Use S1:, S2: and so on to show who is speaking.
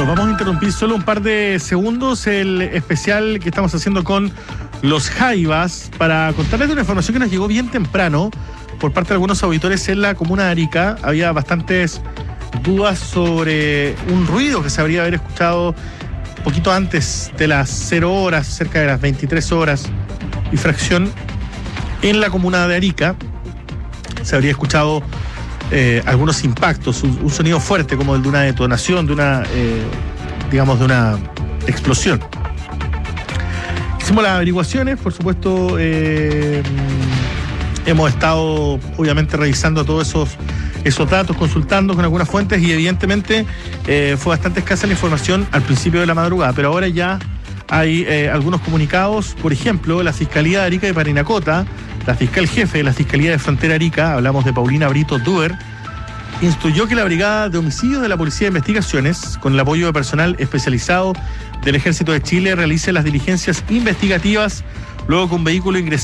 S1: Bueno, vamos a interrumpir solo un par de segundos el especial que estamos haciendo con los Jaivas para contarles de una información que nos llegó bien temprano por parte de algunos auditores en la comuna de Arica. Había bastantes dudas sobre un ruido que se habría haber escuchado un poquito antes de las 0 horas, cerca de las 23 horas y fracción, en la comuna de Arica. Se habría escuchado algunos impactos, un sonido fuerte como el de una detonación, de una, digamos, de una explosión. Hicimos las averiguaciones, por supuesto, hemos estado obviamente revisando todos esos datos, consultando con algunas fuentes y evidentemente fue bastante escasa la información al principio de la madrugada, pero ahora ya hay algunos comunicados. Por ejemplo, la Fiscalía de Arica y Parinacota, la fiscal jefe de la Fiscalía de Frontera Arica, hablamos de Paulina Brito Duer, instruyó que la Brigada de Homicidios de la Policía de Investigaciones, con el apoyo de personal especializado del Ejército de Chile, realice las diligencias investigativas luego que un vehículo ingresó